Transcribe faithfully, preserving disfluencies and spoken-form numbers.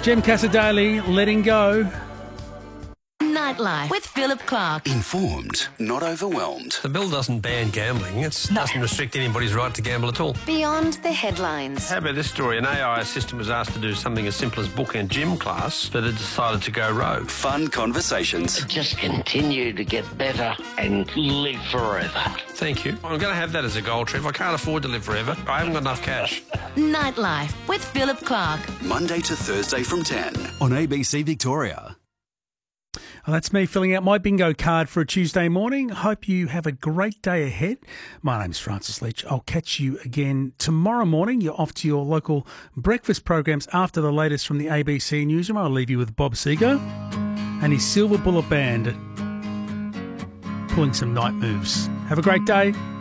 Jem Casadale, Letting Go. Nightlife with Philip Clark. Informed, not overwhelmed. The bill doesn't ban gambling. It no. doesn't restrict anybody's right to gamble at all. Beyond the headlines. How about this story? An A I assistant was asked to do something as simple as book a gym class, but it decided to go rogue. Fun conversations. Just continue to get better and live forever. Thank you. I'm going to have that as a goal, Trev. I can't afford to live forever. I haven't got enough cash. Nightlife with Philip Clark. Monday to Thursday from ten on A B C Victoria. Well, that's me filling out my bingo card for a Tuesday morning. Hope you have a great day ahead. My name's Francis Leach. I'll catch you again tomorrow morning. You're off to your local breakfast programs after the latest from the A B C Newsroom. I'll leave you with Bob Seger and his Silver Bullet Band pulling some night moves. Have a great day.